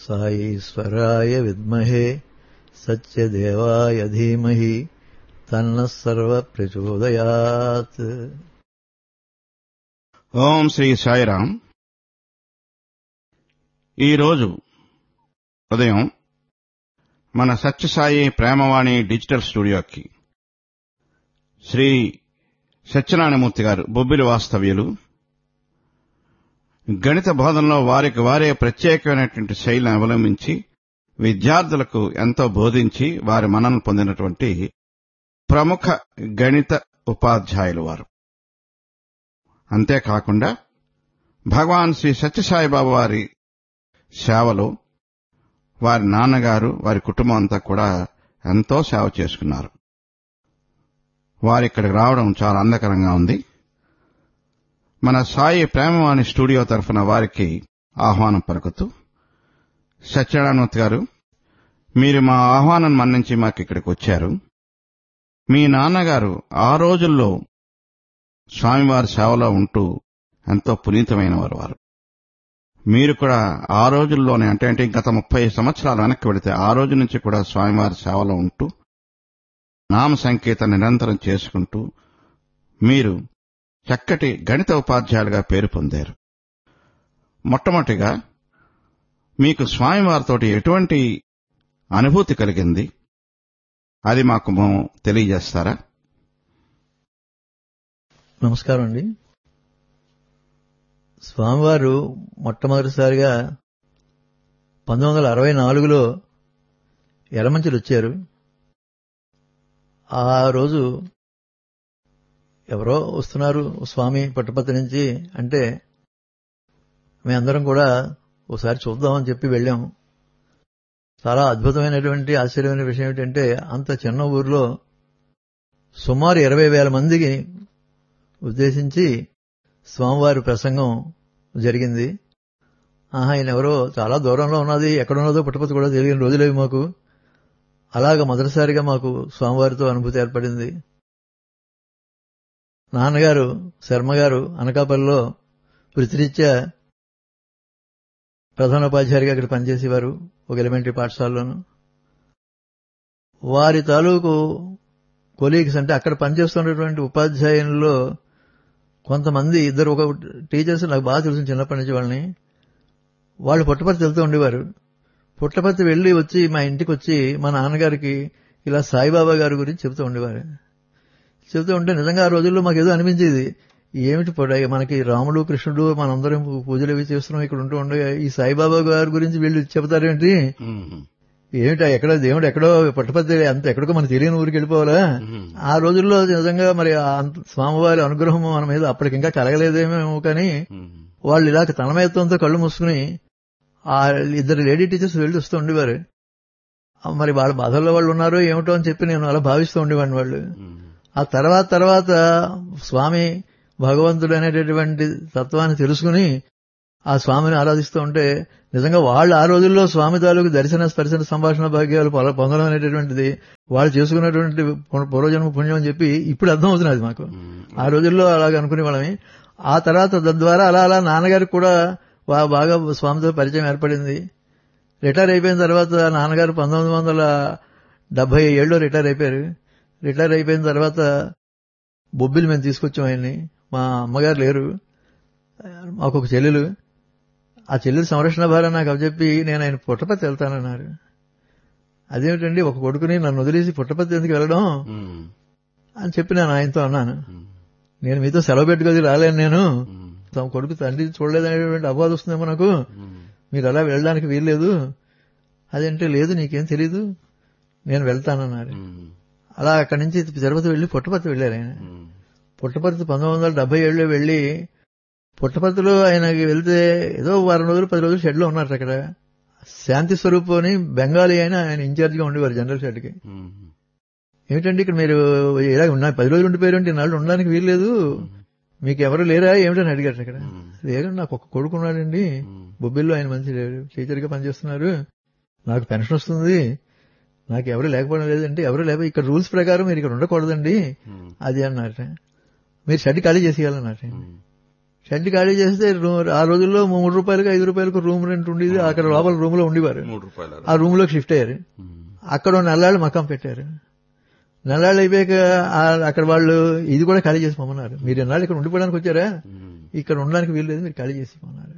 సాయీశ్వరాయ విద్మహే సత్యదేవాయ ధీమహి తన్నః సర్వ ప్రచోదయాత్. ఓం శ్రీ సాయిరాం. ఈరోజు ఉదయం మన సత్యసాయి ప్రేమవాణి డిజిటల్ స్టూడియోకి శ్రీ సత్యనారాయణమూర్తి గారు బొబ్బిలి వాస్తవ్యులు గణిత బోధనలో వారికి వారే ప్రత్యేకమైనటువంటి శైలిని అవలంబించి విద్యార్థులకు ఎంతో బోధించి వారి మన్ననలు పొందినటువంటి ప్రముఖ గణిత ఉపాధ్యాయులు వారు. అంతేకాకుండా భగవాన్ శ్రీ సత్యసాయిబాబా వారి సేవలో వారి నాన్నగారు వారి కుటుంబం అంతా కూడా ఎంతో సేవ చేసుకున్నారు. వారిక్కడికి రావడం చాలా ఆనందకరంగా ఉంది. మన సాయి ప్రేమవాణి స్టూడియో తరఫున వారికి ఆహ్వానం పలుకుతూ, సత్యనారాయణమూర్తి గారు, మీరు మా ఆహ్వానం మన్నించి మాకు ఇక్కడికి వచ్చారు. మీ నాన్నగారు ఆ రోజుల్లో స్వామివారి సేవలో ఉంటూ ఎంతో పునీతమైన వారు. మీరు కూడా ఆ రోజుల్లోనే అంటే గత 30 సంవత్సరాలు వెనక్కి వెళితే ఆ రోజు నుంచి కూడా స్వామివారి సేవలో ఉంటూ నామ సంకీర్తన నిరంతరం చేసుకుంటూ మీరు చక్కటి గణిత ఉపాధ్యాయులుగా పేరు పొందారు. మొట్టమొదటిగా మీకు స్వామివారితోటి ఎటువంటి అనుభూతి కలిగింది, అది మాకు తెలియజేస్తారా? నమస్కారం అండి. స్వామివారు మొట్టమొదటిసారిగా 1964లో ఎర్రమంచిలు వచ్చారు. ఆ రోజు ఎవరో వస్తున్నారు స్వామి పుట్టపర్తి నుంచి అంటే మేమందరం కూడా ఒకసారి చూద్దామని చెప్పి వెళ్ళాం. చాలా అద్భుతమైనటువంటి ఆశ్చర్యమైన విషయం ఏమిటంటే అంత చిన్న ఊర్లో సుమారు 20,000 మందికి ఉద్దేశించి స్వామివారి ప్రసంగం జరిగింది. ఆయన ఎవరో చాలా దూరంలో ఉన్నది, ఎక్కడున్నదో పుట్టపర్తి కూడా తెలియని రోజులేవి మాకు. అలాగ మొదటిసారిగా మాకు స్వామివారితో అనుభూతి ఏర్పడింది. నాన్నగారు శర్మగారు అనకాపల్లిలో వృత్తిరీత్యా ప్రధానోపాధ్యాయుడిగా అక్కడ పనిచేసేవారు ఒక ఎలిమెంటరీ పాఠశాలలోను. వారి తాలూకు కొలీగ్స్ అంటే అక్కడ పనిచేస్తున్నటువంటి ఉపాధ్యాయుల్లో కొంతమంది ఇద్దరు ఒక టీచర్స్ నాకు బాగా తెలుసు చిన్నప్పటి నుంచి వాళ్ళని. వాళ్ళు పుట్టపర్తి వెళ్తూ ఉండేవారు. పుట్టపర్తి వెళ్లి వచ్చి మా ఇంటికి వచ్చి మా నాన్నగారికి ఇలా సాయిబాబా గారి గురించి చెబుతూ ఉండేవారు. చెబుతూ ఉంటే నిజంగా ఆ రోజుల్లో మాకు ఏదో అనిపించేది, ఏమిటి మనకి రాముడు కృష్ణుడు మనందరం పూజలు అవి చేస్తున్నాం, ఇక్కడ ఉంటూ ఉండే ఈ సాయిబాబా గారి గురించి వీళ్ళు చెబుతారేంటి, ఏమిటా ఎక్కడ దేవుడు ఎక్కడో పుట్టపర్తి అంత ఎక్కడికో మనకు తెలియని ఊరికి వెళ్ళిపోవాలా? ఆ రోజుల్లో నిజంగా మరి స్వామివారి అనుగ్రహం మన మీద అప్పటికింకా కలగలేదేమో కానీ వాళ్ళు ఇలా తన్మయత్వంతో కళ్ళు మూసుకుని ఆ ఇద్దరు లేడీ టీచర్స్ వెళ్ళి వస్తూ ఉండేవారు. మరి వాళ్ళ బాధల్లో వాళ్ళు ఉన్నారో ఏమిటో అని చెప్పి నేను అలా భావిస్తూ ఉండేవాడిని. వాళ్ళు ఆ తర్వాత స్వామి భగవంతుడు అనేటటువంటి తత్వాన్ని తెలుసుకుని ఆ స్వామిని ఆరాధిస్తూ ఉంటే నిజంగా వాళ్ళు ఆ రోజుల్లో స్వామి తాలూకు దర్శన స్పర్శన సంభాషణ భాగ్యాలు పొందడం అనేటటువంటిది వాళ్ళు చేసుకున్నటువంటి పూర్వజన్మ పుణ్యం అని చెప్పి ఇప్పుడు అర్థం అవుతున్నది మాకు. ఆ రోజుల్లో అలాగ అనుకునే వాళ్ళని. ఆ తర్వాత తద్వారా అలా నాన్నగారికి కూడా బాగా స్వామితో పరిచయం ఏర్పడింది. రిటైర్ అయిపోయిన తర్వాత నాన్నగారు 1977లో రిటైర్ అయిపోయారు. రిటైర్ అయిపోయిన తర్వాత బొబ్బిలి మేము తీసుకొచ్చాం ఆయన్ని. మా అమ్మగారు లేరు, మాకు ఒక చెల్లెలు. ఆ చెల్లెలు సంరక్షణ భారం నాకు అప్పచెప్పి నేను ఆయన పుట్టపర్తి వెళ్తానన్నారు. అదేమిటండి ఒక కొడుకుని నన్ను వదిలేసి పుట్టపర్తి ఎందుకు వెళ్ళడం అని చెప్పి నేను ఆయనతో అన్నాను. నేను మీతో సెలవు పెట్టుకోది రాలేను, నేను తమ కొడుకు తండ్రి చూడలేదనేటువంటి అపవాదం వస్తుందేమో నాకు, మీరు అలా వెళ్ళడానికి వీల్లేదు. అదేంటే లేదు నీకేం తెలీదు నేను వెళ్తానన్నారు. అలా అక్కడి నుంచి తిరుపతి వెళ్లి పుట్టపర్తి వెళ్లారు ఆయన. పుట్టపర్తి 1977లో వెళ్లి పుట్టపర్తిలో ఆయనకి వెళ్తే ఏదో వారం రోజులు 10 రోజులు షెడ్ లో ఉన్నారు. అక్కడ శాంతి స్వరూప్ అని బెంగాలీ ఆయన ఇన్ఛార్జ్ గా ఉండేవారు జనరల్ షెడ్ కి. ఏమిటండి ఇక్కడ మీరు ఇలా 10 రోజులు ఉండిపోయారంటే నాళ్ళు ఉండడానికి వీల్లేదు, మీకు ఎవరు లేరా ఏమిటని అడిగారు. అక్కడ లేదు నాకు ఒక కొడుకు ఉన్నాడండి బొబ్బిల్లో, ఆయన మంచి టీచర్ గా పనిచేస్తున్నారు, నాకు పెన్షన్ వస్తుంది, నాకు ఎవరు లేకపోవడం లేదంటే ఎవరు లేకపోతే ఇక్కడ రూల్స్ ప్రకారం మీరు ఇక్కడ ఉండకూడదండి అది అన్నమాట. మీరు షెడ్ ఖాళీ చేసేయాలన్నమాట. షెడ్ ఖాళీ చేస్తే ఆ రోజుల్లో 3 రూపాయలకు 5 రూపాయలకు రూమ్ రెంట్ ఉండేది. అక్కడ లోపల రూమ్ లో ఉండేవారు. 3 రూపాయలు. ఆ రూమ్ లోకి షిఫ్ట్ అయ్యారు. అక్కడ నెల్లాళ్ళు మకాం పెట్టారు. నెల్లాళ్ళు అయిపోయాక అక్కడ వాళ్ళు ఇది కూడా ఖాళీ చేసి పోమన్నారు. మీరు ఎన్నాళ్ళు ఇక్కడ ఉండిపోవడానికి వచ్చారా, ఇక్కడ ఉండడానికి వీలు లేదు, మీరు ఖాళీ చేసి పోమన్నారు.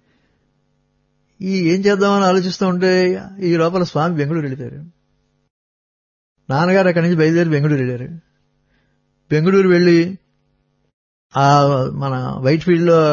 ఏం చేద్దామని ఆలోచిస్తూ ఉంటే ఈ లోపల స్వామి బెంగళూరు వెళ్ళిపోయారు. నాన్నగారు అక్కడి నుంచి బయలుదేరి బెంగళూరు వెళ్ళారు. బెంగళూరు వెళ్లి మన వైట్ ఫీల్డ్ లో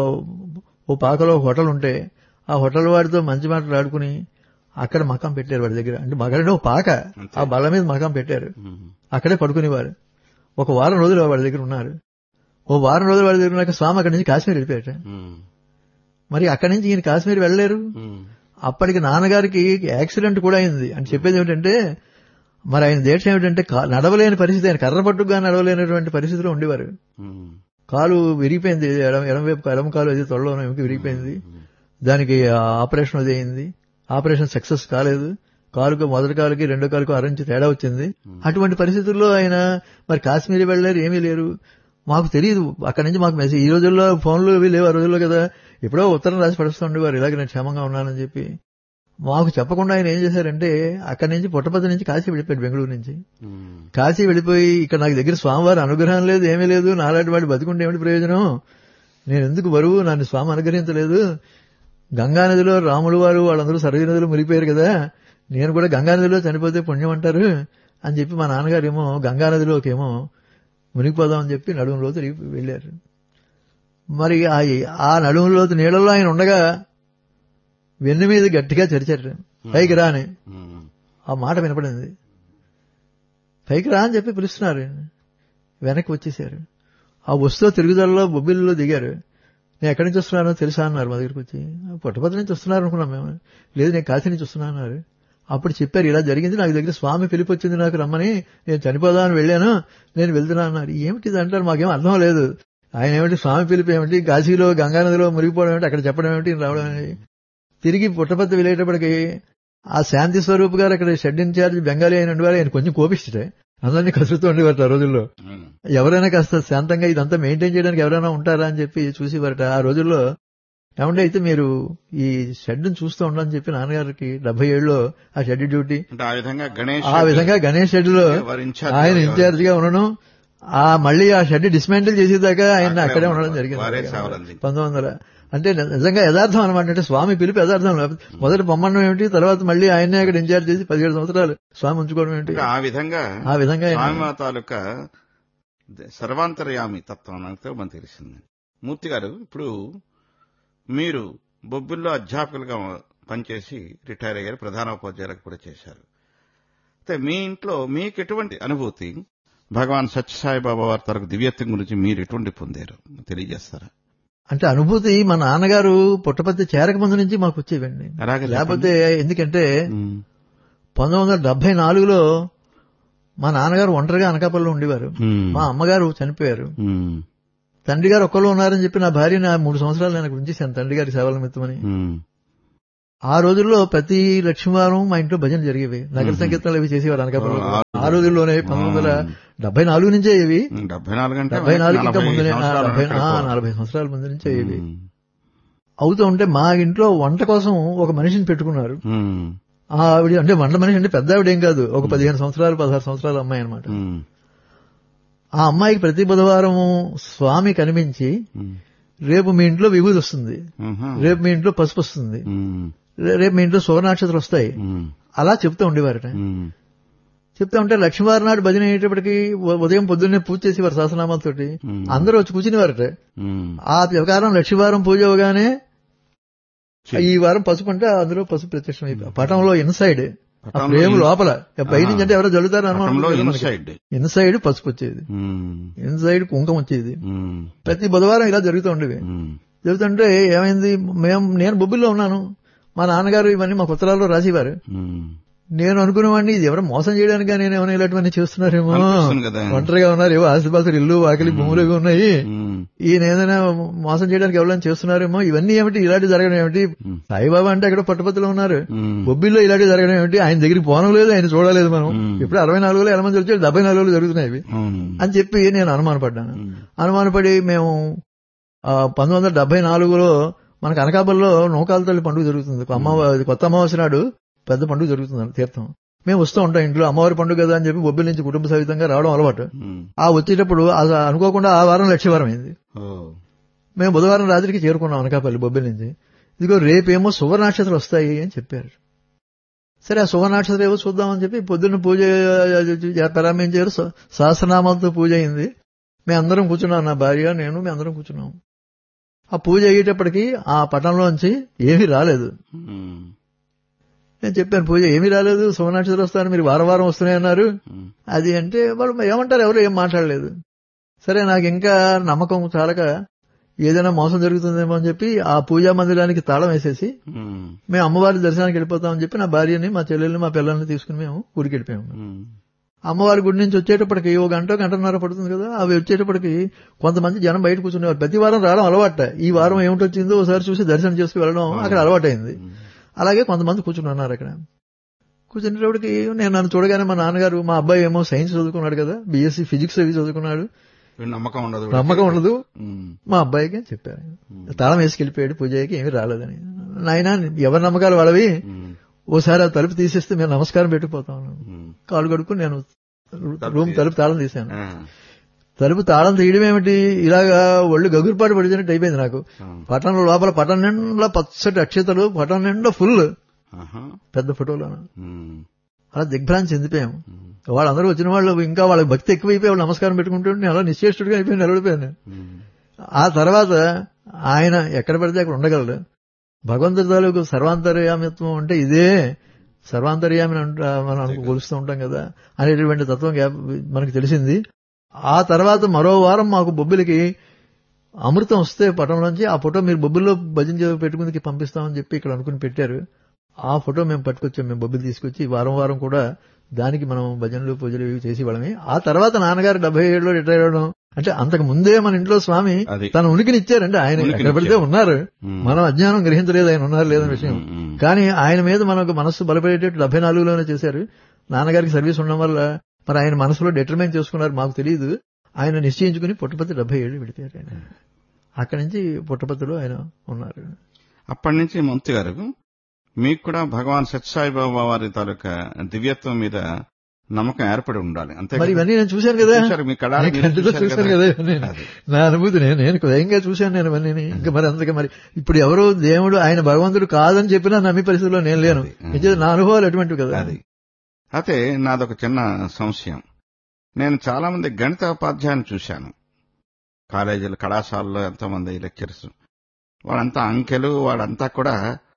ఓ పాకలో ఒక హోటల్ ఉంటే ఆ హోటల్ వాడితో మంచి మాటలు ఆడుకుని అక్కడ మకాం పెట్టారు వాడి దగ్గర. అంటే మగంటే ఒక పాక, ఆ బల్ల మీద మకాం పెట్టారు. అక్కడే పడుకునేవారు. ఒక వారం రోజులు వాడి దగ్గర ఉన్నారు. ఓ వారం రోజులు వాడి దగ్గర ఉన్నాక స్వామి అక్కడి నుంచి కాశ్మీర్ వెళ్ళిపోయాట. మరి అక్కడి నుంచి ఈయన కాశ్మీర్ వెళ్ళలేరు. అప్పటికి నాన్నగారికి యాక్సిడెంట్ కూడా అయింది. అని చెప్పేది ఏమిటంటే మరి ఆయన దీక్ష ఏమిటంటే నడవలేని పరిస్థితి, ఆయన కర్ర పట్టుగా నడవలేనటువంటి పరిస్థితిలో ఉండేవారు. కాలు విరిగిపోయింది, ఎడమ కాలు అది తొడలో విరిగిపోయింది. దానికి ఆపరేషన్ అది అయింది. ఆపరేషన్ సక్సెస్ కాలేదు. కాలుకు మొదటి కాలుకి రెండో కాలుకు అరంచి తేడా వచ్చింది. అటువంటి పరిస్థితుల్లో ఆయన మరి కాశ్మీర్ వెళ్ళలేరు, ఏమీ లేరు. మాకు తెలియదు. అక్కడి నుంచి మాకు మెసేజ్, ఈ రోజుల్లో ఫోన్లు ఇవి లేవు, ఆ రోజుల్లో కదా, ఎప్పుడో ఉత్తరం రాసి పడుస్తూ ఉండేవారు ఇలాగ నేను క్షేమంగా ఉన్నానని చెప్పి. మాకు చెప్పకుండా ఆయన ఏం చేశారంటే అక్కడి నుంచి పుట్టపర్తి నుంచి కాశీ వెళ్ళిపోయాడు. బెంగళూరు నుంచి కాశీ వెళ్ళిపోయి ఇక్కడ నాకు దగ్గర స్వామివారి అనుగ్రహం లేదు, ఏమీ లేదు, నాలాంటి వాడు బతికుంటే ఏమిటి ప్రయోజనం, నేను ఎందుకు బరువు, నన్ను స్వామి అనుగ్రహించలేదు, గంగానదిలో రాములు వారు వాళ్ళందరూ సరయూ నదిలో మునిగిపోయారు కదా, నేను కూడా గంగానదిలో చనిపోతే పుణ్యం అంటారు అని చెప్పి మా నాన్నగారు ఏమో గంగానదిలోకేమో మునిగిపోదామని చెప్పి నడుములో తిరిగి వెళ్ళారు. మరి ఆ నడుములోతు నీళ్ళలో ఆయన ఉండగా వెన్ను మీద గట్టిగా చరిచారు, పైకి రా అని. ఆ మాట వినపడింది. పైకి రా అని చెప్పి పిలుస్తున్నారు. వెనక్కి వచ్చేసారు. ఆ వస్తూ తిరుగుదలలో బొబ్బిల్లో దిగారు. నేను ఎక్కడి నుంచి వస్తున్నానో తెలుసా అన్నారు మా దగ్గరికి వచ్చి. పుట్టపర్తి నుంచి వస్తున్నారు అనుకున్నాం మేము. లేదు, నేను కాశీ నుంచి వస్తున్నా అన్నారు. అప్పుడు చెప్పారు, ఇలా జరిగింది, నాకు దగ్గర స్వామి పిలిపి వచ్చింది నాకు రమ్మని, నేను చనిపోదామని వెళ్ళాను, నేను వెళ్తున్నా అన్నారు. ఏమిటిది అంటారు, మాకేం అర్థం లేదు. ఆయన ఏమిటి స్వామి పిలిపి ఏమిటి, కాశీలో గంగానదిలో మునిగిపోవడం ఏమిటి, అక్కడ చెప్పడం ఏమిటి, రావడం ఏమిటి. తిరిగి పుట్టపర్తి వెళ్ళేటప్పటికి ఆ శాంతి స్వరూప్ గారు అక్కడ షెడ్ ఇన్ఛార్జ్ బెంగాలీ అయిన ఉండేవారు. ఆయన కొంచెం కోపిస్తే అందరినీ కసురుతూ ఉండేవారు. ఆ రోజుల్లో ఎవరైనా కాస్త శాంతంగా ఇదంతా మెయింటైన్ చేయడానికి ఎవరైనా ఉంటారా అని చెప్పి చూసేవారట. ఆ రోజుల్లో ఏమంటే అయితే మీరు ఈ షెడ్ చూస్తూ ఉండని చెప్పి నాన్నగారికి 77లో ఆ షెడ్ డ్యూటీ, ఆ విధంగా గణేష్ షెడ్ లో ఆయన ఇన్ఛార్జ్ గా ఉండడం, మళ్ళీ ఆ షెడ్ డిస్మాంటిల్ చేసేదాకా ఆయన అక్కడే ఉండడం జరిగింది 1900. అంటే నిజంగా యథార్థం అనమాట. అంటే స్వామి పిలిపి యథార్థం. మొదటి పొమ్మడం ఏమిటి, తర్వాత మళ్ళీ ఆయనే అక్కడ ఇన్ఛార్జ్ చేసి 17 సంవత్సరాలు స్వామి ఉంచుకోవడం ఏమిటి. ఆ విధంగా స్వామి తాలూకా సర్వాంతర్యామి తత్వం మనకు తెలిసింది. మూర్తి గారు, ఇప్పుడు మీరు బొబ్బిల్లో అధ్యాపకులుగా పనిచేసి రిటైర్ అయ్యారు, ప్రధానోపాధ్యాయులకు కూడా చేశారు. అయితే మీ ఇంట్లో మీకు ఎటువంటి అనుభూతి, భగవాన్ సత్యసాయిబాబా వారి తరకు దివ్యత్వం గురించి మీరు ఎటువంటి పొందారు తెలియజేస్తారా? అంటే అనుభూతి మా నాన్నగారు పుట్టపర్తి చేరక ముందు నుంచి మాకు వచ్చేవండి. లేకపోతే ఎందుకంటే 1974లో మా నాన్నగారు ఒంటరిగా అనకాపల్లిలో ఉండేవారు. మా అమ్మగారు చనిపోయారు. తండ్రి గారు ఒక్కళ్ళు ఉన్నారని చెప్పి నా భార్య 3 సంవత్సరాలు నేను ఉంచేశాను తండ్రి గారి సేవల నిమిత్తమని. ఆ రోజుల్లో ప్రతి లక్ష్మీవారం మా ఇంట్లో భజన జరిగేవి, నగర సంకీర్తనలు అవి చేసేవారు అనకాపల్లిలో. ఆ రోజుల్లోనే 1974 నుంచే ఇవి, 74 ఇంకా ముందునే 40 సంవత్సరాల ముందు నుంచే ఇవి అవుతూ ఉంటే మా ఇంట్లో వంట కోసం ఒక మనిషిని పెట్టుకున్నారు. ఆవిడ అంటే వంట మనిషి అంటే పెద్ద ఆవిడేం కాదు, ఒక 15 సంవత్సరాలు 16 సంవత్సరాల అమ్మాయి అనమాట. ఆ అమ్మాయికి ప్రతి బుధవారం స్వామి కనిపించి, రేపు మీ ఇంట్లో విభూతి వస్తుంది, రేపు మీ ఇంట్లో పసుపు వస్తుంది, రేపు మీ ఇంట్లో సువర్ణాక్షతలు వస్తాయి, అలా చెప్తూ ఉండేవారట. చెప్తా ఉంటే లక్ష్మీవారం నాడు భజన అయ్యేటప్పటికి ఉదయం పొద్దున్నే పూజ చేసేవారు సహస్రనామాలతోటి. అందరూ వచ్చి కూర్చునేవారట. ఆ ప్రకారం లక్ష్మీవారం పూజ అవగానే ఈ వారం పసుపు అంటే అందులో పసుపు ప్రత్యక్షం అయిపోయి పటంలో ఇన్సైడ్ ఫ్రేమ్ లోపల, బయట నుంచి అంటే ఎవరో జల్లుతారు అనుమానం, ఇన్సైడ్ పసుపు వచ్చేది, ఇన్సైడ్ కుంకం వచ్చేది. ప్రతి బుధవారం ఇలా జరుగుతూ ఉండేవి. జరుగుతుంటే ఏమైంది, నేను బొబ్బిల్లో ఉన్నాను, మా నాన్నగారు ఇవన్నీ మా పుస్తకాల్లో రాసేవారు. నేను అనుకునేవాడిని ఇది ఎవరో మోసం చేయడానికి నేను ఏమైనా ఇలాంటివన్నీ చేస్తున్నారేమో, ఒంటరిగా ఉన్నారు, ఏవో ఆస్తిపాస్తులు ఇల్లు వాకిలి భూములు ఉన్నాయి, ఈయన ఏదైనా మోసం చేయడానికి ఎవరైనా చేస్తున్నారేమో, ఇవన్నీ ఏమిటి ఇలాంటి జరగడం ఏమిటి, సాయిబాబా అంటే అక్కడ పట్టుపత్తులు ఉన్నారు, బొబ్బిల్లో ఇలాంటి జరగడం ఏమిటి, ఆయన దగ్గరికి పోవడం లేదు, ఆయన చూడలేదు మనం, ఇప్పుడు 64లో ఎలా మంది వచ్చాడు, 74లో జరుగుతున్నాయి అని చెప్పి నేను అనుమానపడ్డాను. అనుమానపడి మేము 1974లో మనకు అనకాపల్లిలో నూకాల తల్లి పండుగ జరుగుతుంది. కొత్త అమావాస్య నాడు పెద్ద పండుగ జరుగుతుంది తీర్థం. మేము వస్తూ ఉంటాం, ఇంట్లో అమ్మవారి పండుగ కదా అని చెప్పి బొబ్బిలి నుంచి కుటుంబ సహితంగా రావడం అలవాటు. ఆ వచ్చేటప్పుడు అనుకోకుండా ఆ వారం లక్ష్యవారం అయింది. మేము బుధవారం రాత్రికి చేరుకున్నాం అనకాపల్లి బొబ్బిలి నుంచి. ఇదిగో రేపేమో సువర్ణాక్షతలు వస్తాయి అని చెప్పారు. సరే, ఆ సువర్ణాక్షతలు ఏవో చూద్దామని చెప్పి పొద్దున్న పూజ ప్రారంభించారు. సహస్రనామాలతో పూజ అయింది. మేమందరం కూర్చున్నాం, నా భార్య నేను మేమందరం కూర్చున్నాం. ఆ పూజ అయ్యేటప్పటికి ఆ పటంలోంచి ఏమీ రాలేదు. నేను చెప్పాను, పూజ ఏమీ రాలేదు, సువర్ణాక్షతలు వస్తాయని మీరు వారం వారం వస్తున్నాయన్నారు. అది అంటే వాళ్ళు ఏమంటారు, ఎవరు ఏం మాట్లాడలేదు. సరే, నాకు ఇంకా నమ్మకం చాలక ఏదైనా మోసం జరుగుతుందేమో అని చెప్పి ఆ పూజా మందిరానికి తాళం వేసేసి మేము అమ్మవారి దర్శనానికి వెళ్ళిపోతామని చెప్పి నా భార్యని, మా చెల్లెల్ని, మా పిల్లల్ని తీసుకుని మేము ఊరికి వెళ్ళిపోయాము. అమ్మవారి గుడి నుంచి వచ్చేటప్పటికి ఓ గంటన్నర పడుతుంది కదా. అవి వచ్చేటప్పటికి కొంతమంది జనం బయట కూర్చునేవారు. ప్రతి వారం రావడం అలవాట. ఈ వారం ఏమిటొచ్చిందో ఒకసారి చూసి దర్శనం చేసుకుని వెళ్ళడం అక్కడ అలవాటైంది. అలాగే కొంతమంది కూర్చున్నారు అక్కడ. కూర్చునేటప్పటికి నన్ను చూడగానే మా నాన్నగారు, మా అబ్బాయి ఏమో సైన్స్ చదువుకున్నాడు కదా, బీఎస్సీ ఫిజిక్స్ అవి చదువుకున్నాడు, నమ్మకం ఉండదు మా అబ్బాయికి అని చెప్పారు. తాళం వేసుకెళ్ళిపోయాడు పూజకి, ఏమీ రాలేదని. నాయన, ఎవరి నమ్మకాలు వాళ్ళవి, ఓసారి ఆ తలుపు తీసేస్తే మేము నమస్కారం పెట్టుకుపోతాను. కాలు కడుక్కుని నేను రూమ్ తలుపు తాళం తీశాను. తలుపు తాళం తీయడం ఏమిటి, ఇలాగా ఒళ్ళు గగురుపాటు పడిచినట్టు అయిపోయింది నాకు. పట్టణంలో లోపల పట్టణం నిండా పచ్చటి అక్షతలు, పట్టణం నిండా ఫుల్ పెద్ద ఫోటోలు. అలా దిగ్భ్రాంతి చెందిపోయాము. వాళ్ళందరూ వచ్చిన వాళ్ళు ఇంకా వాళ్ళకి భక్తి ఎక్కువైపోయి వాళ్ళు నమస్కారం పెట్టుకుంటుంటే అలా నిశ్చేష్టుడిగా అయిపోయి నిలబడిపోయాను. ఆ తర్వాత ఆయన ఎక్కడ పడితే అక్కడ ఉండగలడు. భగవంతుడి తాలూకు సర్వాంతర్యామిత్వం అంటే ఇదే. సర్వాంతర్యామి మనం కొలుస్తూ ఉంటాం కదా అనేటువంటి తత్వం మనకు తెలిసింది. ఆ తర్వాత మరో వారం మాకు బొబ్బిలికి అమృతం వస్తే పటంలోంచి ఆ ఫోటో మీరు బొబ్బిల్లో భజన పెట్టుకుని పంపిస్తామని చెప్పి ఇక్కడ అనుకుని పెట్టారు. ఆ ఫోటో మేము పట్టుకొచ్చాం. మేము బొబ్బిలి తీసుకొచ్చి వారం వారం కూడా దానికి మనం భజనలు పూజలు ఇవి చేసి వాళ్ళమే. ఆ తర్వాత నాన్నగారు 77లో రిటైర్ అవడం అంటే అంతకు ముందే మన ఇంట్లో స్వామి తన ఉనికిని ఇచ్చారంటే ఆయన ఎక్కడ పడితే ఉన్నారు. మనం అజ్ఞానం గ్రహించలేదు ఆయన ఉన్నారు లేదనే విషయం. కానీ ఆయన మీద మనకు మనస్సు బలపడేటట్టు 74లోనే చేశారు. నాన్నగారికి సర్వీస్ ఉండడం వల్ల మరి ఆయన మనసులో డిటర్మైన్ చేసుకున్నారు, మాకు తెలియదు. ఆయన నిశ్చయించుకుని పుట్టపర్తి 77 విడిపోయారు. ఆయన అక్కడి నుంచి పుట్టపర్తిలో ఆయన ఉన్నారు. అప్పటి నుంచి మంత్రి గారు మీకు కూడా భగవాన్ సత్యసాయిబాబా వారి తాలూకా దివ్యత్వం మీద నమ్మకం ఏర్పడి ఉండాలి. అంతే మరి ఇవన్నీ నేను చూశాను కదా, చూశాను కదా, నా అనుభూతి నేను స్వయంగా చూశాను నేను ఇవన్నీ. ఇంకా మరి అందుకే మరి ఇప్పుడు ఎవరు దేవుడు ఆయన భగవంతుడు కాదని చెప్పినా నమ్మి పరిస్థితిలో నేను లేను. నా అనుభవాలు ఎటువంటివి కదా. అయితే నాదొక చిన్న సంశయం. నేను చాలా మంది గణిత ఉపాధ్యాయులను చూశాను కాలేజీలు, కళాశాలలో. ఎంతోమంది లెక్చర్స్, వాళ్ళంతా అంకెలు, వాళ్ళంతా కూడా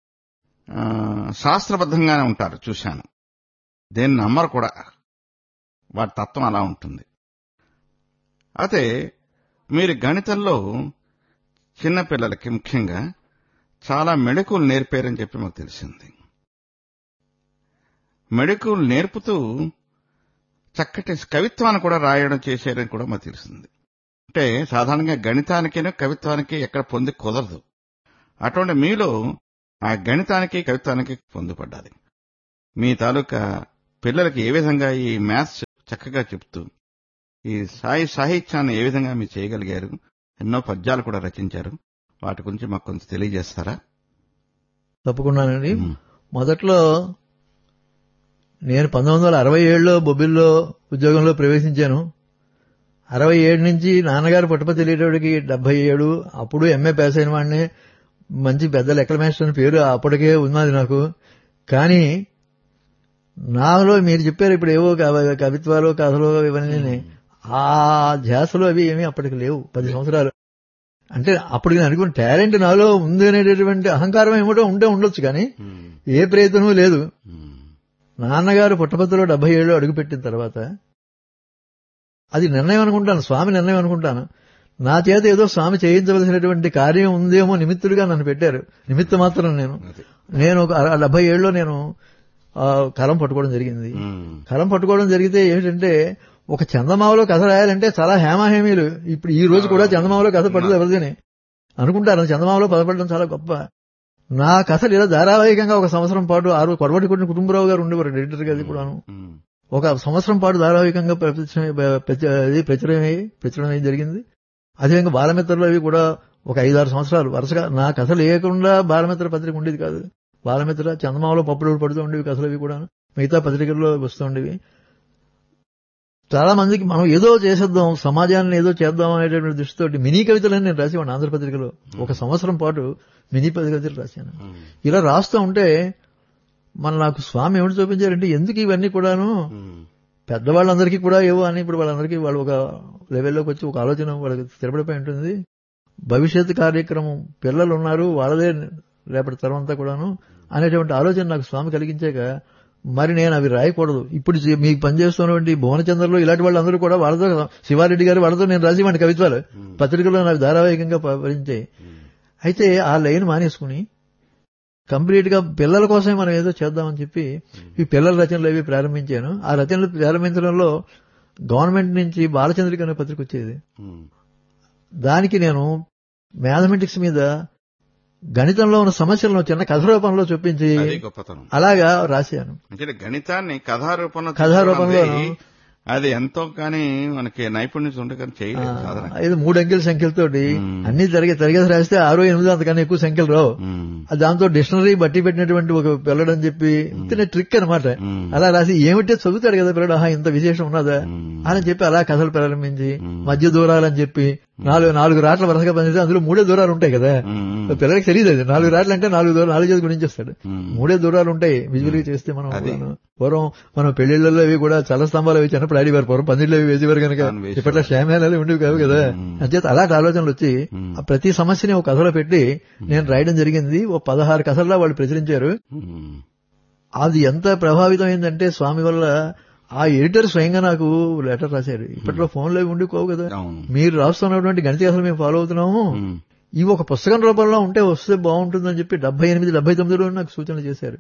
శాస్త్రబద్ధంగానే ఉంటారు చూశాను. దేన్ని నమ్మరు కూడా, వాటి తత్వం అలా ఉంటుంది. అయితే మీరు గణితంలో చిన్నపిల్లలకి ముఖ్యంగా చాలా మెళకువలు నేర్పారని చెప్పి మాకు తెలిసింది. మెళకువలు నేర్పుతూ చక్కటి కవిత్వాన్ని కూడా రాయడం చేశారని కూడా మాకు తెలిసింది. అంటే సాధారణంగా గణితానికినూ కవిత్వానికి ఎక్కడ పొంది కుదరదు. అటువంటి మీలో ఆ గణితానికి కవిత్వానికి పొందుపడ్డాది. మీ తాలూకా పిల్లలకి ఏ విధంగా ఈ మ్యాథ్స్ చక్కగా చెప్తూ ఈ సాహిత్యాన్ని ఏ విధంగా మీరు చేయగలిగారు, ఎన్నో పద్యాలు కూడా రచించారు, వాటి గురించి మాకు కొంచెం తెలియజేస్తారా? తప్పకుండానండి. మొదట్లో నేను 1967లో బొబ్బిల్లో ఉద్యోగంలో ప్రవేశించాను. 67 నుంచి నాన్నగారు పుట్టపర్తి వెళ్ళేటోడికి 77. అప్పుడు ఎంఏ పాస్ అయిన వాడిని, మంచి పెద్ద లెక్కల మాస్టర్ అని పేరు అప్పటికే ఉన్నది నాకు. కానీ నాలో మీరు చెప్పారు ఇప్పుడు ఏవో కవిత్వాలు, కథలు ఇవన్నీ, ఆ ధ్యాసలో అవి ఏమీ అప్పటికి లేవు. 10 సంవత్సరాలు అంటే అప్పుడు నేను అనుకున్న టాలెంట్ నాలో ఉంది అనేటటువంటి అహంకారం ఏమిటో ఉండొచ్చు, కానీ ఏ ప్రయత్నమూ లేదు. నాన్నగారు పుట్టపర్తిలో 77లో అడుగుపెట్టిన తర్వాత అది నిర్ణయం అనుకుంటాను, స్వామి నిర్ణయం అనుకుంటాను. నా చేత ఏదో స్వామి చేయించవలసినటువంటి కార్యం ఉందేమో నిమిత్తుడిగా నన్ను పెట్టారు. నిమిత్త మాత్రం నేను 77లో నేను కలం పట్టుకోవడం జరిగింది. కలం పట్టుకోవడం జరిగితే ఏమిటంటే, ఒక చందమామలో కథ రాయాలంటే చాలా హేమాహేమీలు. ఇప్పుడు ఈ రోజు కూడా చందమామలో కథ పడదు ఎవరిదని అనుకుంటారు. చందమామలో పదపడడం చాలా గొప్ప. నా కథలు ఇలా ధారావాహికంగా ఒక సంవత్సరం పాటు కొడవటి కొట్టిన కుటుంబరావు గారు ఉండేవారు ఎడిటర్ గారు కూడాను. ఒక సంవత్సరం పాటు ధారావాహికంగా ప్రచురణ జరిగింది. అదేవిధంగా బాలమిత్రలో అవి కూడా ఒక 5-6 సంవత్సరాలు వరుసగా నా కథలు లేకుండా బాలమిత్ర పత్రిక ఉండేది కాదు. బాలమిత్ర, చందమామలో పప్పులు పడుతూ ఉండేవి కథలు, అవి కూడా మిగతా పత్రికల్లో వస్తూ ఉండేవి. చాలా మందికి మనం ఏదో చేసేద్దాం, సమాజాన్ని ఏదో చేద్దాం అనేటువంటి దృష్టితో మినీ కవితలని నేను రాసేవాడిని ఆంధ్రపత్రికలో. 1 సంవత్సరం పాటు మినీ కవితలు రాశాను. ఇలా రాస్తూ ఉంటే నాకు స్వామి ఏమిటి చూపించారంటే, ఎందుకు ఇవన్నీ కూడాను పెద్దవాళ్ళందరికీ కూడా ఏవో అని, ఇప్పుడు వాళ్ళందరికీ వాళ్ళు ఒక లెవెల్లోకి వచ్చి ఒక ఆలోచన వాళ్ళకి స్థిరపడిపోయి ఉంటుంది. భవిష్యత్ కార్యక్రమం పిల్లలు ఉన్నారు, వాళ్ళదే రేపటి తరమంతా కూడాను అనేటువంటి ఆలోచన నాకు స్వామి కలిగించాక, మరి నేను అవి రాయకూడదు. ఇప్పుడు మీకు పనిచేస్తున్నటువంటి భువనచంద్రలో ఇలాంటి వాళ్ళందరూ కూడా వాళ్ళతో, శివారెడ్డి గారు వాళ్ళతో నేను రాసేవాడిని కవిత్వాలు, పత్రికలో నాకు ధారావాహికంగా భరించాయి. అయితే ఆ లైన్ మానేసుకుని కంప్లీట్ గా పిల్లల కోసమే మనం ఏదో చేద్దామని చెప్పి ఈ పిల్లల రచనలు అవి ప్రారంభించాను. ఆ రచనలు ప్రారంభించడంలో గవర్నమెంట్ నుంచి బాలచంద్రిక అనే పత్రిక వచ్చేది. దానికి నేను మ్యాథమెటిక్స్ మీద గణితంలో ఉన్న సమస్యలను చిన్న కథ రూపంలో చూపించి అలాగా రాశాను. గణితాన్ని కథారూపంలో అది ఎంతో కానీ మనకి నైపుణ్యం ఉంటే కానీ చేయలేదు. ఇది 3 అంకెల సంఖ్యలతోటి అన్ని తరగతి రాస్తే 6, 8 అంతకన్నా ఎక్కువ సంఖ్యలు రావు. దాంతో డిక్షనరీ బట్టి పెట్టినటువంటి ఒక పిల్లడు అని చెప్పి ఇంతనే ట్రిక్ అనమాట. అలా రాసి ఏమిటో చదువుతాడు కదా పిల్లడు, ఇంత విశేషం ఉన్నదా అని చెప్పి అలా కథలు ప్రారంభించి మధ్య దూరాలని చెప్పి 4 రాట్ల వరుసగా పనిచేస్తే అందులో 3 దూరాలు ఉంటాయి కదా. పిల్లలకి తెలియదు అది 4 రాట్లు అంటే 4 చేతి గుణించేస్తాడు. 3 దూరాలు ఉంటాయి విజువల్ గా చేస్తే. పూర్వం మనం పెళ్లిళ్లలో అవి కూడా చల్ల స్తంభాలు అవి చిన్నప్పుడు ఆడివారు, పూర్వం పందిళ్ళు అవి వేసేవారు కనుక. ఇప్పట్లో శ్యామేళాలు ఉండేవి కావు కదా. అంచేత అలాంటి ఆలోచనలు వచ్చి ప్రతి సమస్యని ఒక కథలో పెట్టి నేను రాయడం జరిగింది. 16 కథల్లో వాళ్ళు ప్రచురించారు. అది ఎంత ప్రభావితం అయిందంటే స్వామి వల్ల ఆ ఎడిటర్ స్వయంగా నాకు లెటర్ రాశారు. ఇప్పట్లో ఫోన్లో ఉండిపోవు కదా, మీరు రాస్తున్నటువంటి గణిత కథలు మేము ఫాలో అవుతున్నాము, ఇవి ఒక పుస్తకం రూపంలో వస్తే బాగుంటుందని చెప్పి 78, 79లో నాకు సూచనలు చేశారు.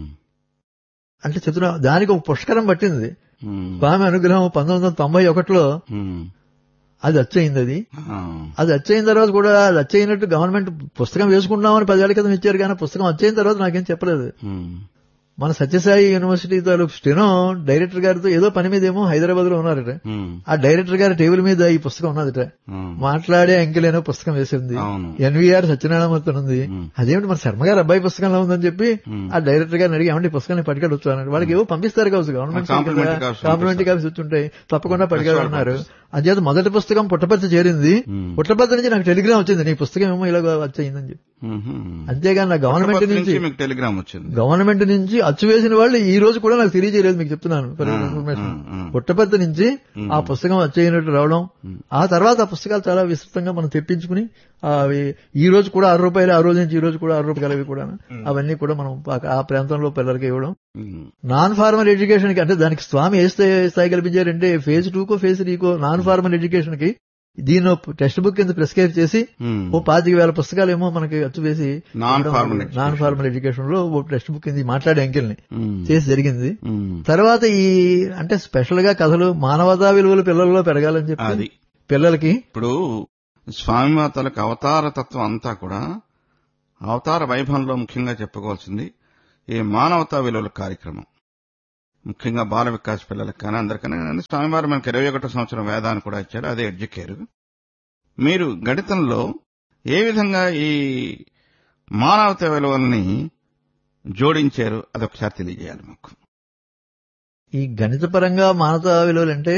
అంటే చెప్తున్నా, దానికి ఒక పుష్కరం పట్టింది. స్వామి అనుగ్రహం 1991లో అది అచ్చయింది. అది అచ్చయిన తర్వాత కూడా అది అచ్చయినట్టు గవర్నమెంట్ పుస్తకం వేసుకుంటున్నామని 10 ఏళ్ల క్రితం ఇచ్చారు, కానీ పుస్తకం అచ్చయిన తర్వాత నాకేం చెప్పలేదు. మన సత్యసాయి యూనివర్సిటీ తాలూకు స్టెనో డైరెక్టర్ గారితో ఏదో పని మీద ఏమో హైదరాబాద్ లో ఉన్నారట. ఆ డైరెక్టర్ గారి టేబుల్ మీద ఈ పుస్తకం ఉన్నదట. మాట్లాడే అంకెలేనో పుస్తకం వేసింది, ఎన్వీఆర్ సత్యనారాయణమూర్తి ఉంది. అదేమిటి మన శర్మ గారు అబ్బాయి పుస్తకంలో ఉందని చెప్పి ఆ డైరెక్టర్ గారిని అడిగి, ఏమంటే ఈ పుస్తకాన్ని పట్టుకెళ్ళొచ్చు అన్నాడు. వాళ్ళకి ఏవో పంపిస్తారు కావచ్చు, గవర్నమెంట్ కాంప్లిమెంటరీ కాపీస్ వచ్చుంటాయి, తప్పకుండా పట్టుకెళ్ళన్నారు. అంచేత మొదటి పుస్తకం పుట్టపర్తి చేరింది. పుట్టపర్తి నుంచి నాకు టెలిగ్రామ్ వచ్చింది, నీ పుస్తకం ఏమో ఇలా వచ్చయిందని చెప్పి. అంతేగాని నా గవర్నమెంట్ నుంచి టెలిగ్రామ్ వచ్చింది. గవర్నమెంట్ నుంచి అచ్చు వేసిన వాళ్ళు ఈ రోజు కూడా నాకు తెలియజేయలేదు, మీకు చెప్తున్నాను ఇన్ఫర్మేషన్. పుట్టపర్తి నుంచి ఆ పుస్తకం అచ్చయినట్టు రావడం, ఆ తర్వాత ఆ పుస్తకాలు చాలా విస్తృతంగా మనం తెప్పించుకుని అవి ఈ రోజు కూడా 6 రూపాయలు, ఆ రోజు నుంచి ఈ రోజు కూడా 6 రూపాయలు అవి కూడా అవన్నీ కూడా మనం ఆ ప్రాంతంలో పిల్లలకి ఇవ్వడం. నాన్ ఫార్మల్ ఎడ్యుకేషన్ కి, అంటే దానికి స్వామి ఏ స్థాయి కల్పించారంటే phase 2కో phase 3కో non formal education కి దీన్ని టెక్స్ట్ బుక్ కింద ప్రిస్క్రైబ్ చేసి 25,000 పుస్తకాలు ఏమో మనకి అచ్చు వేసి నాన్ ఫార్మల్ ఎడ్యుకేషన్ లో టెక్స్ట్ బుక్ కింద మాట్లాడే అంకెల్ని చేసి జరిగింది. తర్వాత ఈ అంటే స్పెషల్ గా కథలు మానవతా విలువలు పిల్లల్లో పెరగాలని చెప్పి పిల్లలకి, ఇప్పుడు స్వామిమాతలకు అవతార తత్వం అంతా కూడా అవతార వైభవంలో ముఖ్యంగా చెప్పుకోవాల్సింది ఈ మానవతా విలువల కార్యక్రమం. ముఖ్యంగా బాల వికాస్ పిల్లలకు కానీ అందరికన్నా స్వామివారు మనకి 21వ సంవత్సరం వేదాన్ని కూడా ఇచ్చారు, అదే ఎడ్యుకేరు. మీరు గణితంలో ఏ విధంగా ఈ మానవతా విలువల్ని జోడించారు అదొకసారి తెలియజేయాలి మాకు. ఈ గణిత పరంగా మానవతా విలువలు అంటే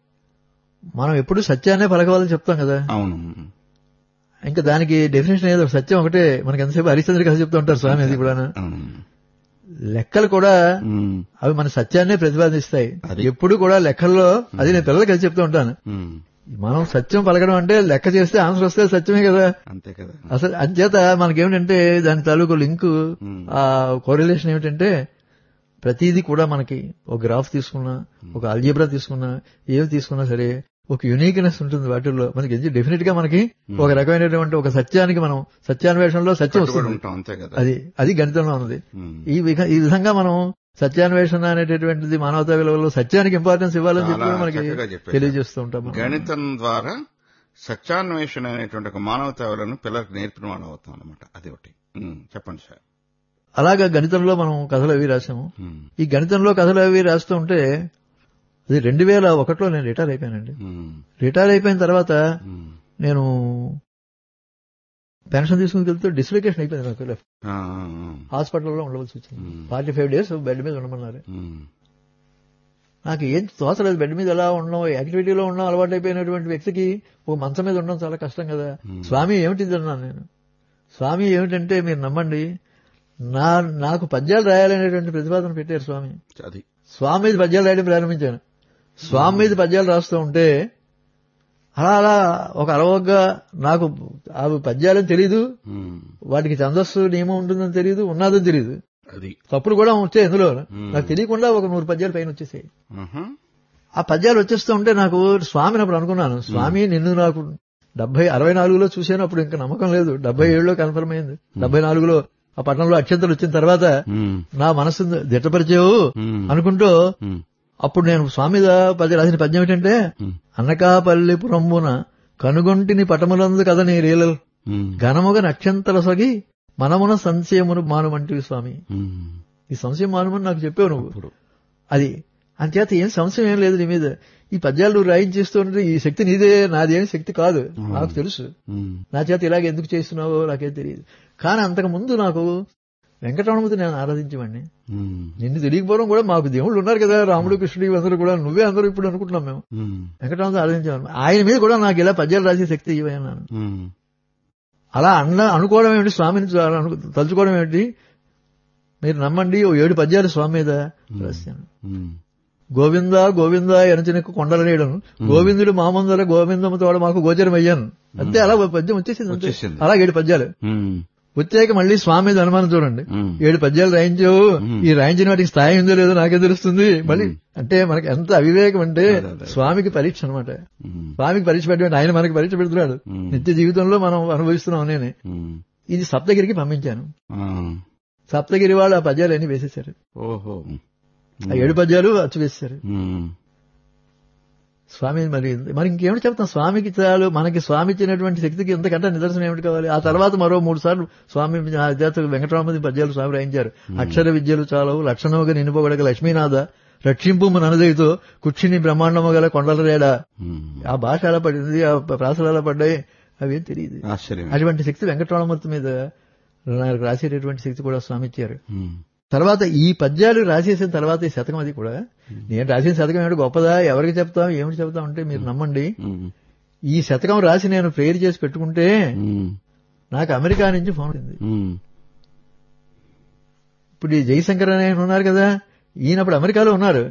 మనం ఎప్పుడు సత్యాన్నే పలకవాలని చెప్తాం కదా. అవును. ఇంకా దానికి డెఫినేషన్ ఏదో సత్యం ఒకటే. మనకి ఎంతసేపు హరిశ్చంద్ర కథ చెప్తూ ఉంటారు స్వామి, అది కూడా. లెక్కలు కూడా అవి మన సత్యాన్నే ప్రతిపాదిస్తాయి ఎప్పుడు కూడా లెక్కల్లో. అది నేను పిల్లలకి కలిసి చెప్తూ ఉంటాను. మనం సత్యం పలకడం అంటే లెక్క చేస్తే ఆన్సర్ వస్తే సత్యమే కదా. అంతే కదా. అసలు అంచేత మనకేమిటంటే దాని తాలూకు లింక్, ఆ కోరిలేషన్ ఏమిటంటే ప్రతిదీ కూడా మనకి ఒక గ్రాఫ్ తీసుకున్నా, ఒక అల్జీబ్రా తీసుకున్నా, ఏవి తీసుకున్నా సరే ఒక యునీక్నెస్ ఉంటుంది వాటిల్లో. మనకి డెఫినెట్ గా మనకి ఒక రకమైనటువంటి ఒక సత్యానికి మనం సత్యాన్వేషణలో సత్యం వస్తుంది. అది గణితంలో ఉన్నది. ఈ విధంగా మనం సత్యాన్వేషణ అనేటటువంటిది మానవతా విలువల్లో సత్యానికి ఇంపార్టెన్స్ ఇవ్వాలని చెప్పి మనకి తెలియజేస్తూ ఉంటాం. గణితం ద్వారా సత్యాన్వేషణ అనేటువంటి ఒక మానవతా విలువలను పిల్లలకు నేర్పిన వాళ్ళు అవుతాం అనమాట. అది ఒకటి. చెప్పండి సార్. అలాగా గణితంలో మనం కథలు అవి రాసాము. ఈ గణితంలో కథలు అవి రాస్తూ ఉంటే అది 2001లో నేను రిటైర్ అయిపోయానండి. రిటైర్ అయిపోయిన తర్వాత నేను పెన్షన్ తీసుకుని వెళ్తే డిస్లొకేషన్ అయిపోయింది నాకు. లెఫ్ట్ ఆ, హాస్పిటల్లో ఉండవలసి వచ్చింది. 45 days బెడ్ మీద ఉండమన్నారు. ఉమ్, నాకు ఏం తోచలేదు. బెడ్ మీద ఎలా ఉండడం, యాక్టివిటీలో ఉండడం అలవాటు అయిపోయినటువంటి వ్యక్తికి ఓ మంచం మీద ఉండడం చాలా కష్టం కదా. స్వామి ఏమిటిది అన్నాను నేను. స్వామి ఏమిటంటే మీరు నమ్మండి, నాకు పద్యాలు రాయాలనేటువంటి ప్రతిపాదన పెట్టారు స్వామి. అది స్వామి మీద పద్యాలు రాయడం ప్రారంభించాను. స్వామి మీద పద్యాలు రాస్తూ ఉంటే అలా అలా ఒక అలవగ్గా నాకు ఆ పద్యాలని తెలీదు, ఉమ్, వాటికి ఛందస్సు నియమం ఉంటుందని తెలియదు, ఉన్నదని తెలియదు. అది తప్పులు కూడా వచ్చాయి అందులో. నాకు తెలియకుండా ఒక 100 పద్యాలు పైన వచ్చేసాయి. ఆహా, ఆ పద్యాలు వచ్చేస్తూ ఉంటే నాకు స్వామిని అప్పుడు అనుకున్నాను, స్వామి నిన్ను నాకు 64లో చూశాను. అప్పుడు ఇంకా నమ్మకం లేదు. 77లో కన్ఫర్మ్ అయింది. 74లో ఆ పట్టణంలో అక్షంతలు వచ్చిన తర్వాత ఉమ్, నా మనస్సు దిట్టపరిచావు అనుకుంటూ అప్పుడు నేను స్వామి మీద రాసిన పద్యం ఏంటంటే, అనకాపల్లి పురంబున కనుగొంటిని పటములందు కథ నీ రీలలు ఉమ్, ఘనముగ నక్షంతల సొగి మనమున సంశయమును మానుమంటివి స్వామి. ఉమ్, ఈ సంశయం మానుమని నాకు చెప్పావు నువ్వు. ఇప్పుడు అది అంచేత ఏం సంశయం ఏం లేదు నీ మీద. ఈ పద్యాలు నువ్వు రాయించేస్తూ ఉంటే ఈ శక్తి నీదే, నాదేం శక్తి కాదు, నాకు తెలుసు. ఉమ్, నా చేత ఇలాగ ఎందుకు చేస్తున్నావో నాకేం తెలియదు. కానీ అంతకు ముందు నాకు వెంకటరమణమూర్తి నేను ఆరాధించేవాడిని. ఉమ్, నిన్ను తెలియకపోవడం కూడా, మాకు దేవుళ్ళు ఉన్నారు కదా, రాముడు కృష్ణుడు అందరూ కూడా, నువ్వే అందరూ ఇప్పుడు అనుకుంటున్నాం మేము. ఉమ్, వెంకటరమణమూర్తి ఆరాధించేవాడిని. ఆయన మీద కూడా నాకు ఇలా పద్యాలు రాసే శక్తి ఇవ్వన్నాను. ఉమ్, అలా అనుకోవడం ఏమిటి, స్వామిని తలుచుకోవడం ఏమిటి, మీరు నమ్మండి. ఓ 7 పద్యాలు స్వామి మీద రాశాను. ఉమ్, గోవింద గోవింద ఎనచినకు కొండల నీడను గోవిందుడు మామందర గోవిందము తోడ మాకు గోచరమయ్యాను. అంతే, అలా పద్యం వచ్చేసింది. అంతే. అలా 7 పద్యాలు ఉమ్, వచ్చాక మళ్ళీ స్వామి మీద అనుమానం చూడండి. 7 పద్యాలు రాయించావు, ఈ రాయించిన వాటికి స్థాయి ఉందో లేదో నాకే తెలుస్తుంది. మళ్ళీ అంటే మనకి ఎంత అవివేకం అంటే స్వామికి పరీక్ష అనమాట. స్వామికి పరీక్ష పెట్టడం, ఆయన మనకి పరీక్ష పెడుతున్నాడు. నిత్య జీవితంలో మనం అనుభవిస్తున్నాం. నేనే ఇది సప్తగిరికి పంపించాను. సప్తగిరి వాళ్ళు ఆ పద్యాలు అన్ని వేసేశారు. ఓహో, ఆ 7 పద్యాలు అచ్చు వేసేశారు. ఉమ్, స్వామి మరి ఇంకేమిటి చెప్తాం. స్వామికి చాలు, మనకి స్వామి ఇచ్చినటువంటి శక్తికి ఇంతకంటే నిదర్శనం ఏమిటి కావాలి. ఆ తర్వాత మరో 3 సార్లు స్వామి వెంకటరామది పద్యాలు స్వామి రాయించారు. అక్షర విద్యలు చాలవు లక్షణముగా నింపుబడగ లక్ష్మీనాథ రక్షింపు ననదైతో కుక్షిని బ్రహ్మాండము గల కొండల రేడా. ఆ భాష ఎలా పడింది, ఆ ప్రాసలు ఎలా పడ్డాయి అవేం తెలియదు. అటువంటి శక్తి వెంకటరామమూర్తి మీద నాకు రాసేటటువంటి శక్తి కూడా స్వామి ఇచ్చారు. తర్వాత ఈ పద్యాలు రాసేసిన తర్వాత ఈ శతకం, అది కూడా నేను రాసిన శతకం ఏమిటి గొప్పదా, ఎవరికి చెప్తాం ఏమిటి చెప్తాం అంటే మీరు నమ్మండి, ఈ శతకం రాసి నేను ప్రేయర్ చేసి పెట్టుకుంటే నాకు అమెరికా నుంచి ఫోన్ వచ్చింది. ఇప్పుడు ఈ జయశంకర్ అనే ఉన్నారు కదా, ఈయనప్పుడు అమెరికాలో ఉన్నారు.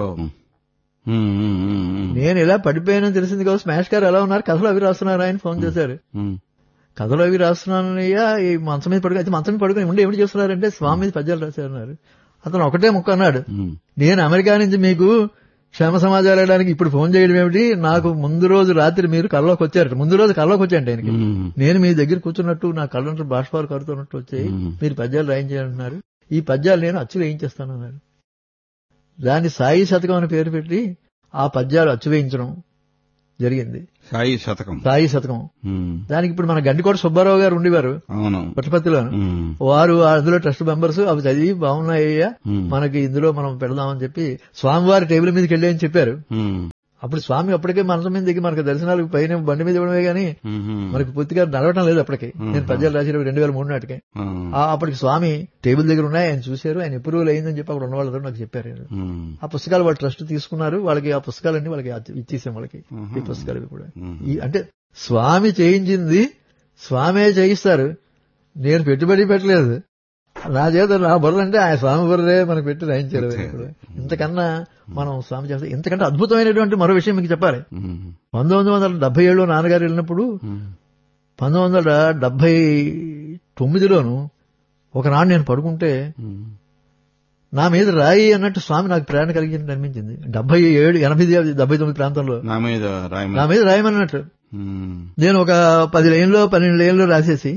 నేను ఇలా పడిపోయానని తెలిసింది కదా, స్మాష్ గారు ఎలా ఉన్నారు, కథలు అవి రాస్తున్నారు, ఆయన ఫోన్ చేశారు. కథలు అవి రాస్తున్నానయ్యా, ఈ మంచం మీద పడుకుని, అయితే మంచం మీద పడుకుని ఉండి ఏమిటి చేస్తున్నారంటే స్వామి మీద పద్యాలు రాశారన్నారు. అతను ఒకటే ముక్క అన్నాడు, నేను అమెరికా నుంచి మీకు క్షేమ సమాచారం వెళ్ళడానికి ఇప్పుడు ఫోన్ చేయడం ఏమిటి, నాకు ముందు రోజు రాత్రి మీరు కళ్ళలోకి వచ్చారట, ముందు రోజు కళ్ళలోకి వచ్చాయంట ఆయనకి, నేను మీ దగ్గర కూర్చున్నట్టు నా కళ్ళంటూ బాష్పాలు కడుతున్నట్టు వచ్చాయి, మీరు పద్యాలు రాయించారంటున్నారు, ఈ పద్యాలు నేను అచ్చు వేయించేస్తానన్నారు. దాన్ని సాయి శతకం అని పేరు పెట్టి ఆ పద్యాలు అచ్చు వేయించడం జరిగింది. సాయి శతకం. దానికి ఇప్పుడు మన గండికోట సుబ్బారావు గారు ఉండేవారు పుట్టపర్తిలో, వారు అందులో ట్రస్ట్ మెంబర్స్, అవి చదివి బాగున్నాయ్యా మనకి ఇందులో మనం పెడదామని చెప్పి స్వామివారి టేబుల్ మీదకి వెళ్ళి అని చెప్పారు. అప్పుడు స్వామి అప్పటికే మనసు మీద దిగి మనకు దర్శనాలు పైన బండి మీద ఇవ్వడమే గానీ మనకి పూర్తిగా నడవటం లేదు. అప్పటికి నేను పద్యాలు రాసిన 2003 నాటికి అప్పటికి స్వామి టేబుల్ దగ్గర ఉన్నాయి, ఆయన చూశారు, ఆయన అప్రూవల్ అయిందని చెప్పి అక్కడ ఉన్న వాళ్ళతో నాకు చెప్పారు. ఆ పుస్తకాలు వాళ్ళు ట్రస్ట్ తీసుకున్నారు, వాళ్ళకి ఆ పుస్తకాలన్నీ వాళ్ళకి ఇచ్చేసాం, వాళ్ళకి ఈ పుస్తకాలు కూడా. అంటే స్వామి చేయించింది స్వామే చేయిస్తారు, నేను పెట్టుబడి పెట్టలేదు. నా చేత నా బుర్ర అంటే ఆయన స్వామి బుర్రే మనకు పెట్టి రాయించారు. ఇంతకన్నా మనం స్వామి చేస్తాం. ఇంతకంటే అద్భుతమైనటువంటి మరో విషయం మీకు చెప్పాలి. 1977లో నాన్నగారు వెళ్ళినప్పుడు 1979లోను ఒకనాడు నేను పడుకుంటే నా మీద రాయి అన్నట్టు స్వామి నాకు ప్రేరణ కలిగింది అనిపించింది. 77, 80, 79 ప్రాంతంలో నా మీద రాయమన్నట్టు నేను ఒక 10 లైన్లో 12 లైన్లో రాసేసి,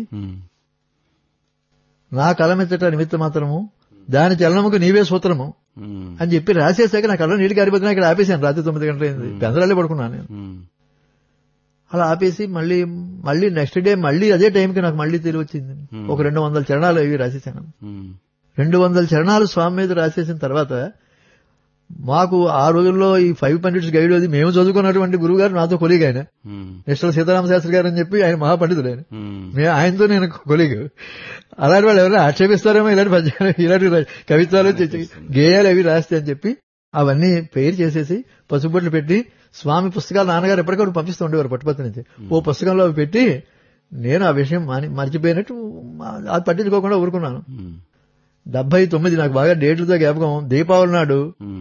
నా కలమెత్తట నిమిత్త మాత్రము దాని చలనముకు నీవే సూత్రము అని చెప్పి రాసేసాక నా కళ్ళ నీటికి ఆరిపోతున్నా ఇక్కడ ఆపేసాను. రాత్రి 9 గంటలైంది, పెందరాళ్ళే పడుకున్నాను నేను. అలా ఆపేసి మళ్ళీ నెక్స్ట్ డే మళ్ళీ అదే టైంకి నాకు మళ్ళీ తెలివి వచ్చింది. ఒక 200 చరణాలు ఇవి రాసేసాను. 200 చరణాలు స్వామి మీద రాసేసిన తర్వాత మాకు ఆ రోజుల్లో ఈ 5 పండిట్స్ గైడ్ అది మేము చదువుకున్నటువంటి గురువు గారు నాతో కొలీగ్ ఆయన నిశ్చల సీతారామ శాస్త్రి గారు అని చెప్పి ఆయన మహాపండితుడు ఆయన. ఆయనతో నేను కొలీగ్. అలాంటి వాళ్ళు ఎవరైనా ఆక్షేపిస్తారేమో ఇలాంటి పద్యాలు ఇలాంటి కవిత్వాలు గేయాలు అవి రాస్తే అని చెప్పి అవన్నీ పేరు చేసేసి పసుబొట్లు పెట్టి స్వామి పుస్తకాలు నాన్నగారు ఎప్పటికప్పుడు పంపిస్తూ ఉండేవారు పట్టుపత్రి నుంచి. ఓ పుస్తకంలో అవి పెట్టి నేను ఆ విషయం మర్చిపోయినట్టు అది పట్టించుకోకుండా ఊరుకున్నాను. 79 నాకు బాగా డేట్లతో జ్ఞాపకం. దీపావళి నాడు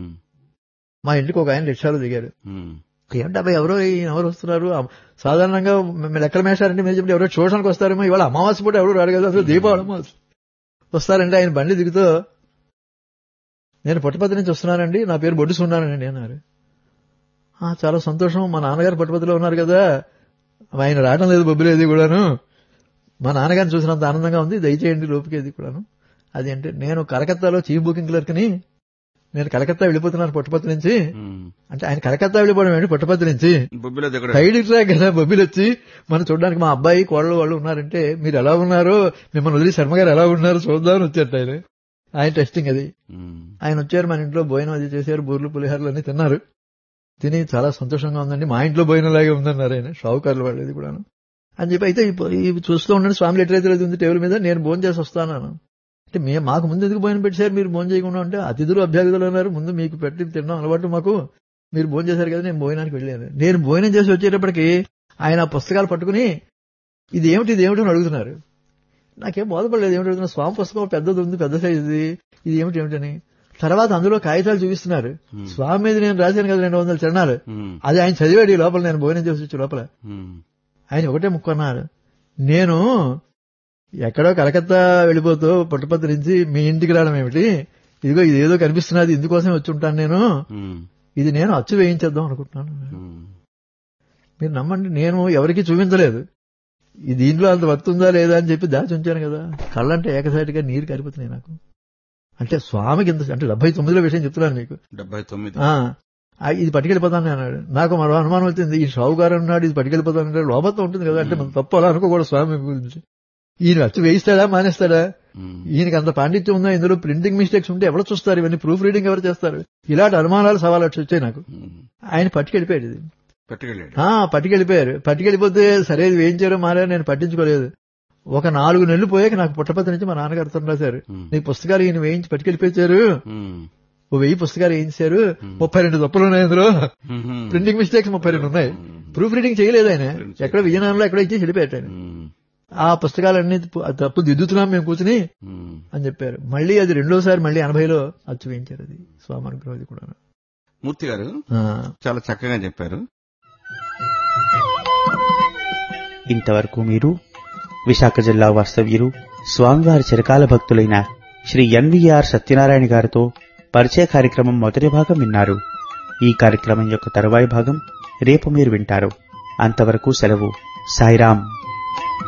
మా ఇంటికి ఒక ఆయన రిక్షాలో దిగారు. ఏమంటే అబ్బాయి ఎవరు వస్తున్నారు, సాధారణంగా లెక్కల మేషారంటే మీరు చెప్పి ఎవరో చూడడానికి వస్తారేమో, ఇవాళ అమావాస్య పూట ఎవరు రాడు కదా, అసలు దీపావళి అమావాస్య వస్తారంటే ఆయన బండి దిగుతూ నేను పుట్టపర్తి నుంచి వస్తున్నానండి, నా పేరు బొడ్డు సున్నానండి అన్నారు. చాలా సంతోషం, మా నాన్నగారు పుట్టపర్తిలో ఉన్నారు కదా, ఆయన రావడం లేదు బొబ్బిలేది కూడాను, మా నాన్నగారిని చూసినంత ఆనందంగా ఉంది, దయచేయండి లోపుకేది కూడాను. అది అంటే నేను కలకత్తాలో చీఫ్ బుకింగ్ క్లర్క్ ని, నేను కలకత్తా వెళ్ళిపోతున్నాను పుట్టపర్తి నుంచి. అంటే ఆయన కలకత్తా వెళ్ళిపోవడం ఏంటి, పుట్టపర్తి నుంచి సైడ్ ట్రాక్ కదా, బొబ్బిలు వచ్చి మనం చూడడానికి మా అబ్బాయి కోడలు వాళ్ళు ఉన్నారంటే మీరు ఎలా ఉన్నారో, మిమ్మల్ని వదిలి శర్మ గారు ఎలా ఉన్నారో చూద్దామని వచ్చారు ఆయన టెస్టింగ్ అది. ఆయన వచ్చారు, మన ఇంట్లో భోజనం అది చేశారు, బూర్లు పులిహారులు అన్ని తిన్నారు. తిని చాలా సంతోషంగా ఉందండి, మా ఇంట్లో భోజనంలాగే ఉందన్నారు ఆయన, షావుకారులు వాళ్ళది కూడాను అని చెప్పి. అయితే ఇవి చూస్తూ ఉండండి, స్వామి లెటర్ అయితే ఉంది టేబుల్ మీద, నేను భోజనం చేసి వస్తాను. అంటే మాకు ముందు ఎందుకు భోజనం పెట్టారు, మీరు భోజనం చేయకుండా అంటే అతిథులు అభ్యర్థులు అన్నారు, ముందు మీకు పెట్టి తినడం అలవాటు మాకు, మీరు భోజనం చేశారు కదా, నేను భోజనానికి వెళ్ళాను. నేను భోజనం చేసి వచ్చేటప్పటికి ఆయన పుస్తకాలు పట్టుకుని ఇది ఏమిటి అని అడుగుతున్నారు. నాకేం బోధపడలేదు, ఏమిటి అడుగుతున్నారు, స్వామి పుస్తకం పెద్దది ఉంది, పెద్ద సైజుది, ఇది ఏమిటని. తర్వాత అందులో కాగితాలు చూపిస్తున్నారు, స్వామి మీద నేను రాశాను కదా 200 చరణాలు, అది ఆయన చదివాడు ఈ లోపల, నేను భోజనం చేసి వచ్చే లోపల. ఆయన ఒకటే ముక్కున్నారు, నేను ఎక్కడో కలకత్తా వెళ్ళిపోతూ పుట్టపర్తి నుంచి మీ ఇంటికి రావడం ఏమిటి, ఇదిగో ఇదేదో కనిపిస్తున్నది, ఇందుకోసం వచ్చి ఉంటాను నేను, ఇది నేను అచ్చు వేయించేద్దాం అనుకుంటున్నాను. మీరు నమ్మండి, నేను ఎవరికి చూపించలేదు, ఈ దీంట్లో అంత వస్తుందా లేదా అని చెప్పి దాచి ఉంచాను కదా. కళ్ళంటే ఏకసాటిగా నీరు కరిపోతున్నాయి నాకు. అంటే స్వామికి ఇంత, అంటే 79లో విషయం చెప్తున్నాను మీకు, 79 ఇది పట్టుకెళ్ళిపోతాను అన్నాడు. నాకు మరో అనుమానం వచ్చింది, ఈ షావుకారు అన్నాడు ఇది పట్టుకెళ్ళిపోతానంటే లోపల ఉంటుంది కదా, అంటే మనం తప్పు అలా అనుకోకూడదు స్వామి గురించి. ఈయన అచ్చు వేయిస్తాడా మానేస్తాడా, ఈయనకి అంత పాండిత్యం ఉందా, ఇందులో ప్రింటింగ్ మిస్టేక్స్ ఉంటే ఎవరు చూస్తారు, ఇవన్నీ ప్రూఫ్ రీడింగ్ ఎవరు చేస్తారు, ఇలాంటి అనుమానాలు సవాలు వచ్చాయి నాకు. ఆయన పట్టుకెళ్ళిపోయాడు, ఇది పట్టుకెళ్ళిపోయారు. పట్టుకెళ్ళిపోతే సరే ఇది వేయించారో మారా నేను పట్టించుకోలేదు. ఒక 4 నెలలు పోయాక నాకు పుట్టపర్తి నుంచి మా నాన్నగారితో రాశారు, నీ పుస్తకాలు ఈయన వేయించి పట్టుకెళ్ళిపోయారు, 1000 పుస్తకాలు వేయించారు, 32 తప్పులు ఉన్నాయి అందులో, ప్రింటింగ్ మిస్టేక్స్ 32 ఉన్నాయి, ప్రూఫ్ రీడింగ్ చేయలేదు ఆయన, ఎక్కడ విజయనగరంలో ఎక్కడో ఇచ్చి వెళ్ళిపోయాడు ఆయన. ఆ పుస్తకాలన్నీ తప్పు దిద్దుతున్నాం మేము కూర్చుని అని చెప్పారు. మళ్ళీ అది రెండోసారి మళ్ళీ 80లో అచ్చు వేయించారు, అది స్వామి అనుగ్రహం కూడా. మూర్తి గారు చాలా చక్కగా చెప్పారు. ఇంతవరకు మీరు విశాఖ జిల్లా వాస్తవ్యులు స్వామివారి చిరకాల భక్తులైన శ్రీ ఎన్వీఆర్ సత్యనారాయణ గారితో పరిచయ కార్యక్రమం మొదటి భాగం విన్నారు. ఈ కార్యక్రమం యొక్క తరువాయి భాగం రేపు మీరు వింటారు. అంతవరకు సెలవు. సాయిరాం.